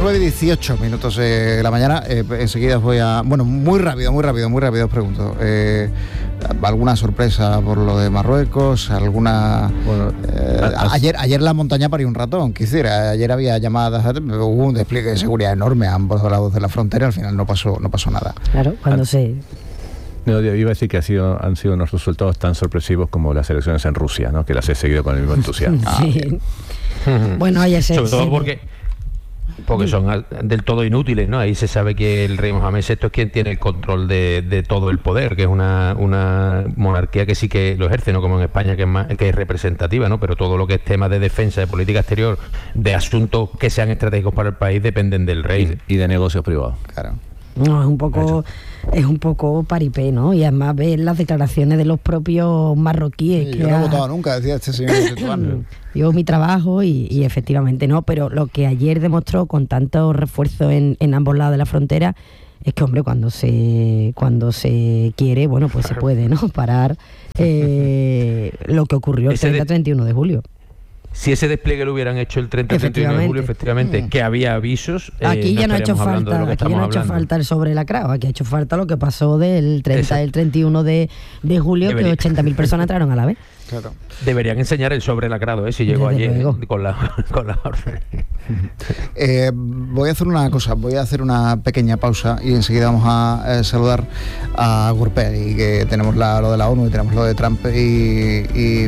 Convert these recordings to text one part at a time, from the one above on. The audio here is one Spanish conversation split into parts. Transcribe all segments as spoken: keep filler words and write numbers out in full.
nueve y dieciocho minutos de la mañana. Eh, enseguida os voy a... Bueno, muy rápido, muy rápido, muy rápido os pregunto. Eh, ¿Alguna sorpresa por lo de Marruecos? ¿Alguna...? Bueno, eh, as... ayer, ayer la montaña parió un ratón, quisiera. Ayer había llamadas, hubo un despliegue de seguridad enorme a ambos lados de la frontera. Al final no pasó, no pasó nada. Claro, cuando se... No, yo iba a decir que ha sido, han sido unos resultados tan sorpresivos como las elecciones en Rusia, ¿no? Que las he seguido con el mismo entusiasmo. Sí. Ah, bueno, ayer se... Sobre todo porque... Porque son del todo inútiles, ¿no? Ahí se sabe que el rey Mohamed sexto es quien tiene el control de, de todo el poder, que es una, una monarquía que sí que lo ejerce, no como en España, que es más, que es representativa, ¿no? Pero todo lo que es tema de defensa, de política exterior, de asuntos que sean estratégicos para el país, dependen del rey. Y, y de negocios privados. Claro. No, es un poco es un poco paripé, ¿no? Y además ver las declaraciones de los propios marroquíes. Sí, que yo no ha... he votado nunca, decía este señor. Yo mi trabajo y, y efectivamente no, pero lo que ayer demostró con tanto refuerzo en, en ambos lados de la frontera es que, hombre, cuando se cuando se quiere, bueno, pues se puede, ¿no? Parar eh, lo que ocurrió el treinta treinta y uno de julio. Si ese despliegue lo hubieran hecho el treinta treinta y uno de julio, efectivamente, mm. que había avisos, eh, aquí ya no, no ha hecho falta, aquí ya no ha hecho falta el sobrelacrado, aquí ha hecho falta lo que pasó del treinta al treinta y uno de, de julio, Debería. que ochenta mil personas entraron a la vez. Claro. Deberían enseñar el sobrelacrado, ¿eh? Si llegó Desde ayer luego. con la con la orden. Eh, voy a hacer una cosa, voy a hacer una pequeña pausa y enseguida vamos a eh, saludar a Gurpegui, que tenemos la, lo de la ONU y tenemos lo de Trump y, y,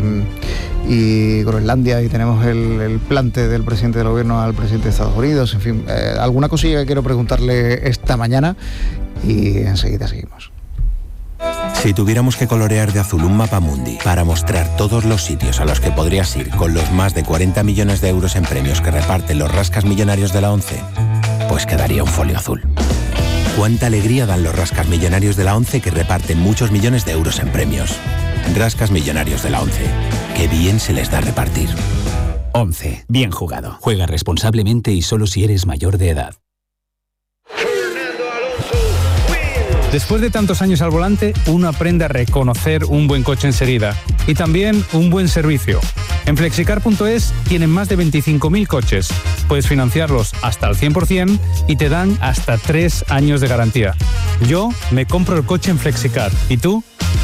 y Groenlandia, y tenemos el, el plante del presidente del gobierno al presidente de Estados Unidos, en fin, eh, alguna cosilla que quiero preguntarle esta mañana y enseguida seguimos. Si tuviéramos que colorear de azul un mapamundi para mostrar todos los sitios a los que podrías ir con los más de cuarenta millones de euros en premios que reparten los rascas millonarios de la ONCE, pues quedaría un folio azul. Cuánta alegría dan los rascas millonarios de la ONCE que reparten muchos millones de euros en premios. Rascas millonarios de la ONCE. Qué bien se les da repartir. ONCE. Bien jugado. Juega responsablemente y solo si eres mayor de edad. Después de tantos años al volante, uno aprende a reconocer un buen coche enseguida y también un buen servicio. En flexicar punto es tienen más de veinticinco mil coches. Puedes financiarlos hasta al cien por ciento y te dan hasta tres años de garantía. Yo me compro el coche en Flexicar. ¿Y tú?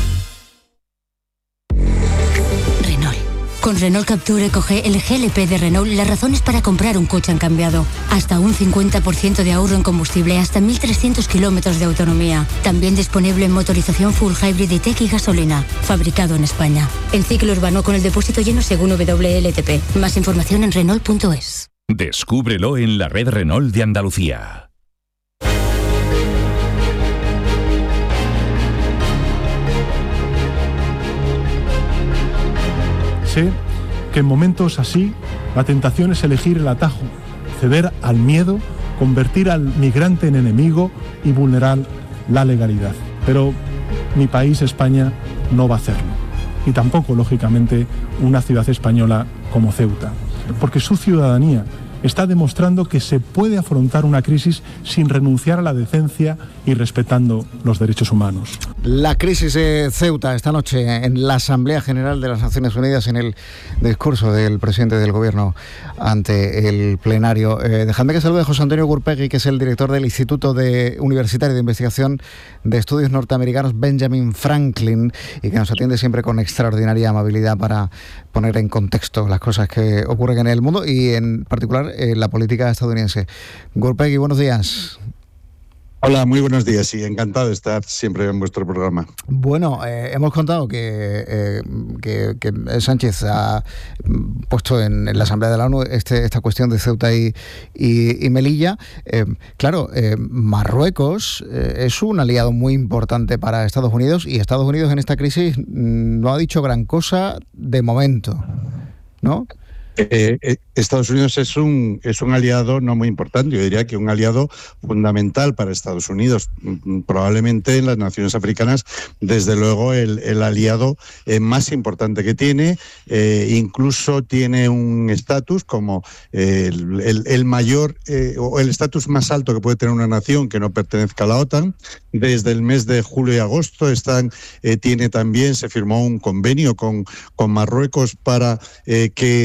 Con Renault Captur EcoG, el G L P de Renault, las razones para comprar un coche han cambiado. Hasta un cincuenta por ciento de ahorro en combustible, hasta mil trescientos kilómetros de autonomía. También disponible en motorización full hybrid E-Tech y gasolina. Fabricado en España. En ciclo urbano con el depósito lleno según W L T P. Más información en Renault punto es. Descúbrelo en la red Renault de Andalucía. Sé que en momentos así la tentación es elegir el atajo, ceder al miedo, convertir al migrante en enemigo y vulnerar la legalidad. Pero mi país, España, no va a hacerlo. Y tampoco, lógicamente, una ciudad española como Ceuta. Porque su ciudadanía está demostrando que se puede afrontar una crisis sin renunciar a la decencia y respetando los derechos humanos. La crisis de Ceuta esta noche en la Asamblea General de las Naciones Unidas, en el discurso del presidente del Gobierno ante el plenario. Eh, dejadme que salude a José Antonio Gurpegui, que es el director del Instituto de Universitario de Investigación de Estudios Norteamericanos Benjamin Franklin, y que nos atiende siempre con extraordinaria amabilidad para poner en contexto las cosas que ocurren en el mundo y en particular en la política estadounidense. Gurpegui, buenos días. Hola, muy buenos días y encantado de estar siempre en vuestro programa. Bueno, eh, hemos contado que, eh, que, que Sánchez ha puesto en, en la Asamblea de la ONU este, esta cuestión de Ceuta y, y, y Melilla. Eh, claro, eh, Marruecos eh, es un aliado muy importante para Estados Unidos y Estados Unidos en esta crisis no ha dicho gran cosa de momento, ¿no? Eh, eh, Estados Unidos es un es un aliado no muy importante, yo diría que un aliado fundamental para Estados Unidos, probablemente en las naciones africanas, desde luego el, el aliado eh, más importante que tiene, eh, incluso tiene un estatus como eh, el, el, el mayor eh, o el estatus más alto que puede tener una nación que no pertenezca a la OTAN. Desde el mes de julio y agosto están eh, tiene también se firmó un convenio con, con Marruecos para eh, que Estados Unidos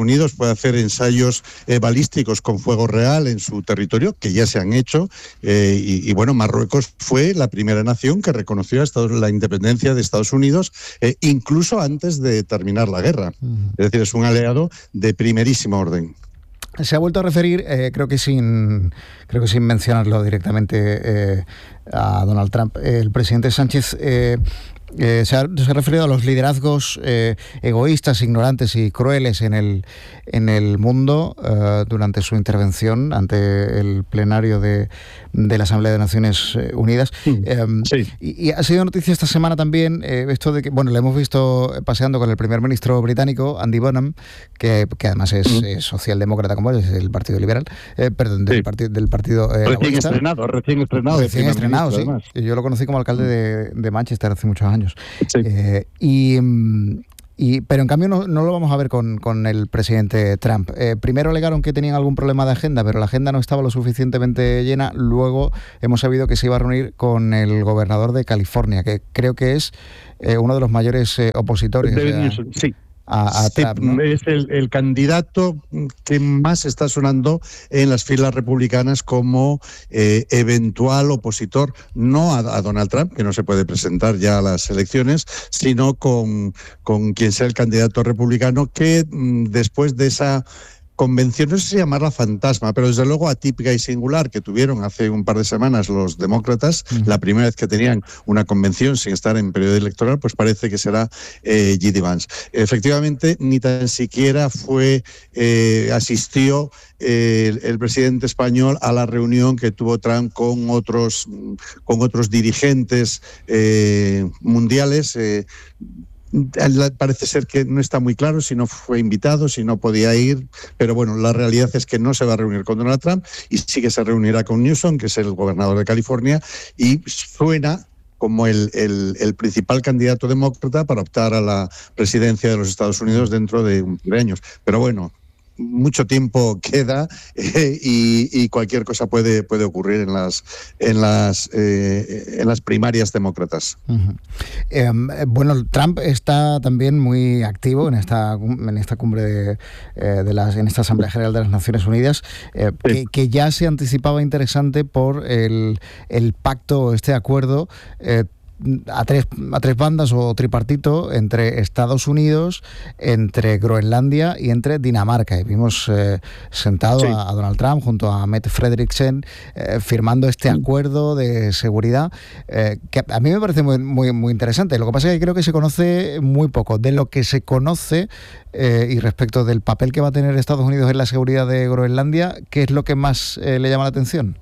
Unidos puede hacer ensayos eh, balísticos con fuego real en su territorio, que ya se han hecho, eh, y, y bueno, Marruecos fue la primera nación que reconoció a Estados, la independencia de Estados Unidos, eh, incluso antes de terminar la guerra. Uh-huh. Es decir, es un aliado de primerísimo orden. Se ha vuelto a referir, eh, creo que sin creo que sin mencionarlo directamente, eh, a Donald Trump, el presidente Sánchez eh, eh, se, ha, se ha referido a los liderazgos eh, egoístas, ignorantes y crueles en el en el mundo eh, durante su intervención ante el plenario de, de la Asamblea de Naciones Unidas. Sí. Eh, sí. y, y ha sido noticia esta semana también eh, esto de que, bueno, le hemos visto paseando con el primer ministro británico, Andy Burnham, que, que además es, mm. es socialdemócrata como él, es del Partido Liberal, eh, perdón, del, sí. parti, del Partido eh, Recién estrenado, recién estrenado. Recién estrenado, sí. Además. Yo lo conocí como alcalde de, de Manchester hace muchos años. Sí. Eh, y... Y, pero en cambio no, no lo vamos a ver con, con el presidente Trump. Eh, primero alegaron que tenían algún problema de agenda, pero la agenda no estaba lo suficientemente llena. Luego hemos sabido que se iba a reunir con el gobernador de California, que creo que es eh, uno de los mayores eh, opositores. David Newsom, sí. A, a sí, Trump, ¿no? Es el, el candidato que más está sonando en las filas republicanas como eh, eventual opositor, no a, a Donald Trump, que no se puede presentar ya a las elecciones, sino con, con quien sea el candidato republicano que mm, después de esa convención, no sé si llamarla fantasma, pero desde luego atípica y singular que tuvieron hace un par de semanas los demócratas, uh-huh. la primera vez que tenían una convención sin estar en periodo electoral, pues parece que será eh, J D Vance. Efectivamente, ni tan siquiera fue, eh, asistió eh, el, el presidente español a la reunión que tuvo Trump con otros, con otros dirigentes eh, mundiales. Eh, Parece ser que no está muy claro si no fue invitado, si no podía ir, pero bueno, la realidad es que no se va a reunir con Donald Trump y sí que se reunirá con Newsom, que es el gobernador de California, y suena como el, el, el principal candidato demócrata para optar a la presidencia de los Estados Unidos dentro de un par de años. Pero bueno, mucho tiempo queda eh, y, y cualquier cosa puede puede ocurrir en las en las eh, en las primarias demócratas. Uh-huh. Eh, bueno, Trump está también muy activo en esta en esta cumbre de, eh, de las en esta Asamblea General de las Naciones Unidas, eh, sí. que, que ya se anticipaba interesante por el el pacto, este acuerdo eh, A tres, a tres bandas o tripartito entre Estados Unidos, entre Groenlandia y entre Dinamarca. Y vimos eh, sentado sí. a, a Donald Trump junto a Mette Frederiksen eh, firmando este sí. acuerdo de seguridad eh, que a mí me parece muy, muy, muy interesante. Lo que pasa es que creo que se conoce muy poco. De lo que se conoce eh, y respecto del papel que va a tener Estados Unidos en la seguridad de Groenlandia, ¿qué es lo que más eh, le llama la atención?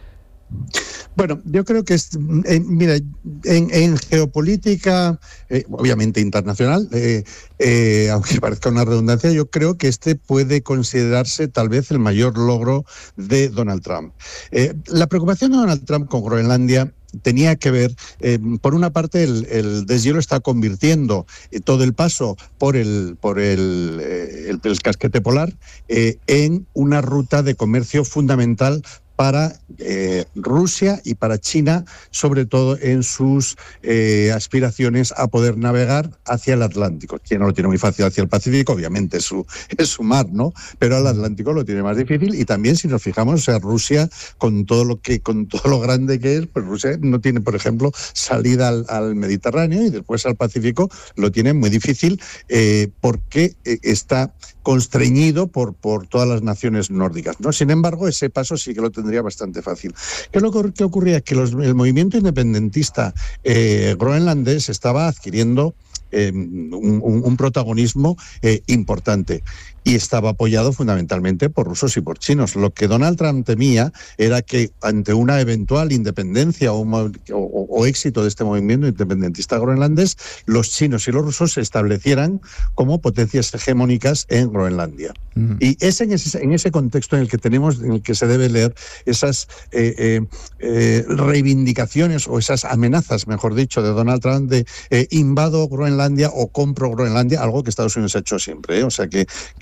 Bueno, yo creo que, es, eh, mira, en, en geopolítica, eh, obviamente internacional, eh, eh, aunque parezca una redundancia, yo creo que este puede considerarse tal vez el mayor logro de Donald Trump. Eh, la preocupación de Donald Trump con Groenlandia tenía que ver, eh, por una parte, el, el deshielo está convirtiendo eh, todo el paso por el por el, eh, el, el casquete polar eh, en una ruta de comercio fundamental para eh, Rusia y para China, sobre todo en sus eh, aspiraciones a poder navegar hacia el Atlántico. China lo tiene muy fácil hacia el Pacífico, obviamente es su, es su mar, ¿no? Pero al Atlántico lo tiene más difícil. Y también, si nos fijamos, o sea, Rusia, con todo lo que, con todo lo grande que es, pues Rusia no tiene, por ejemplo, salida al, al Mediterráneo y después al Pacífico lo tiene muy difícil eh, porque está constreñido por, por todas las naciones nórdicas, ¿no? Sin embargo, ese paso sí que lo tendría bastante fácil. ¿Qué es lo que ocurría? Que los, el movimiento independentista eh, groenlandés estaba adquiriendo eh, un, un, un protagonismo eh, importante y estaba apoyado fundamentalmente por rusos y por chinos. Lo que Donald Trump temía era que ante una eventual independencia o, o, o éxito de este movimiento independentista groenlandés, los chinos y los rusos se establecieran como potencias hegemónicas en Groenlandia. Uh-huh. Y es en ese, en ese contexto en el que tenemos, en el que se debe leer esas eh, eh, eh, reivindicaciones o esas amenazas, mejor dicho, de Donald Trump de eh, invado Groenlandia o compro Groenlandia, algo que Estados Unidos ha hecho siempre, ¿eh? O sea que, que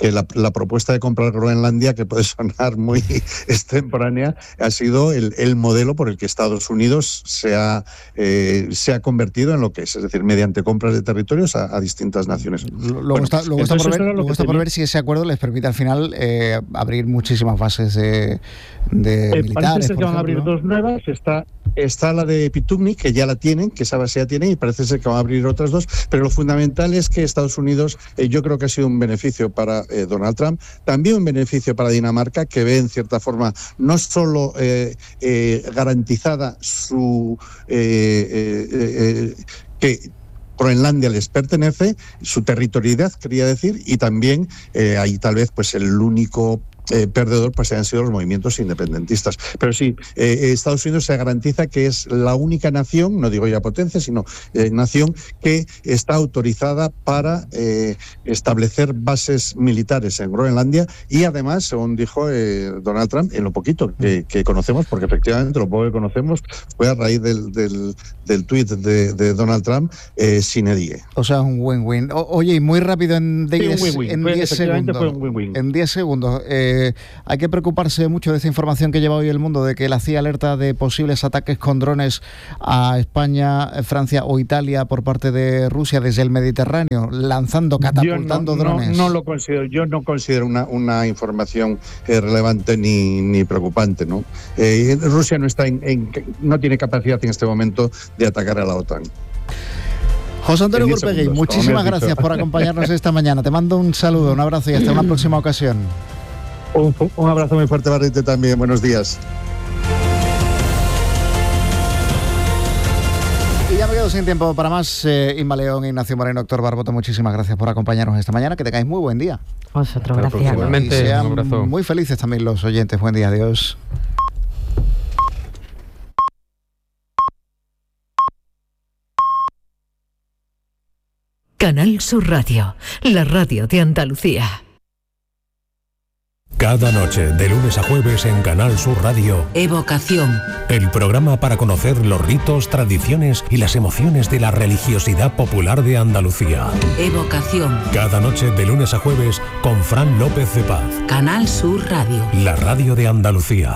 que la, la propuesta de comprar Groenlandia, que puede sonar muy extemporánea, ha sido el, el modelo por el que Estados Unidos se ha, eh, se ha convertido en lo que es, es decir, mediante compras de territorios a, a distintas naciones. Luego bueno, está, luego está, por ver, luego está por ver si ese acuerdo les permite al final eh, abrir muchísimas bases de, de eh, militares. Parece ser que van a ejemplo, abrir ¿no? dos nuevas. Está, está la de Pitugny, que ya la tienen, que esa base ya tienen, y parece ser que van a abrir otras dos. Pero lo fundamental es que Estados Unidos, eh, yo creo que ha sido un beneficio para eh, Donald Trump, también un beneficio para Dinamarca, que ve en cierta forma no solo eh, eh, garantizada su eh, eh, eh, que Groenlandia les pertenece, su territorialidad, quería decir, y también eh, ahí tal vez pues el único Eh, perdedor pues han sido los movimientos independentistas. Pero sí, eh, Estados Unidos se garantiza que es la única nación, no digo ya potencia, sino eh, nación que está autorizada para eh, establecer bases militares en Groenlandia, y además, según dijo eh, Donald Trump, en lo poquito que, que conocemos, porque efectivamente lo poco que conocemos fue a raíz del, del, del tuit de, de Donald Trump, eh, sine die. O sea, un win-win. O, oye, y muy rápido en diez segundos. Fue un win-win. En diez segundos. Eh, hay que preocuparse mucho de esta información que lleva hoy el mundo, de que la C I A alerta de posibles ataques con drones a España, Francia o Italia por parte de Rusia desde el Mediterráneo, lanzando, catapultando yo no, drones. No, no lo considero, yo no considero una, una información eh, relevante ni, ni preocupante, ¿no? Eh, Rusia no está en, en, no tiene capacidad en este momento de atacar a la OTAN. José Antonio Gurpegui, muchísimas gracias por acompañarnos esta mañana. Te mando un saludo, un abrazo y hasta una próxima ocasión. Un, un abrazo muy fuerte para ti también. Buenos días. Y ya me quedo sin tiempo para más. Eh, Inma León, Ignacio Moreno, Héctor Barboto, muchísimas gracias por acompañarnos esta mañana. Que tengáis muy buen día. Vosotros, gracias. Y sean un abrazo. Muy felices también los oyentes. Buen día, adiós. Canal Sur Radio, la radio de Andalucía. Cada noche, de lunes a jueves en Canal Sur Radio, Evocación. El programa para conocer los ritos, tradiciones y las emociones de la religiosidad popular de Andalucía. Evocación. Cada noche, de lunes a jueves, con Fran López de Paz. Canal Sur Radio. La radio de Andalucía.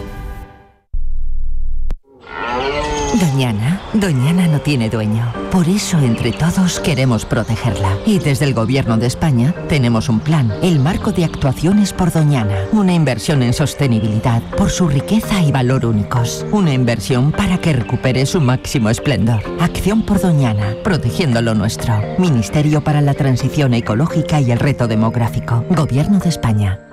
Doñana, Doñana no tiene dueño. Por eso entre todos queremos protegerla. Y desde el Gobierno de España tenemos un plan, el Marco de Actuaciones por Doñana. Una inversión en sostenibilidad por su riqueza y valor únicos. Una inversión para que recupere su máximo esplendor. Acción por Doñana, protegiendo lo nuestro. Ministerio para la Transición Ecológica y el Reto Demográfico. Gobierno de España.